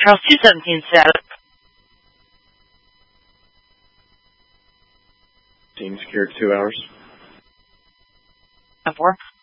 Charles 217 status. Team secured 2 hours. 4.